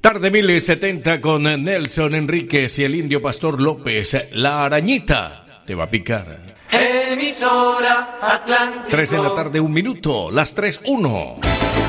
Tarde 1070 con Nelson Enríquez y el Indio Pastor López. La arañita te va a picar. Emisora Atlántico. 3 de la tarde, 1 minuto. Las 3:01.